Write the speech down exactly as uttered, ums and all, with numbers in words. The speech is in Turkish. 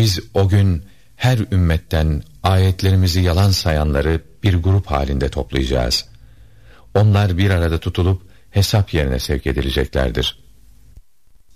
Biz o gün her ümmetten ayetlerimizi yalan sayanları bir grup halinde toplayacağız. Onlar bir arada tutulup hesap yerine sevk edileceklerdir.